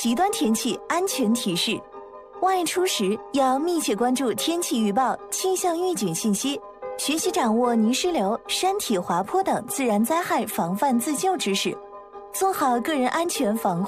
极端天气安全提示：外出时要密切关注天气预报、气象预警信息，学习掌握泥石流、山体滑坡等自然灾害防范自救知识，做好个人安全防护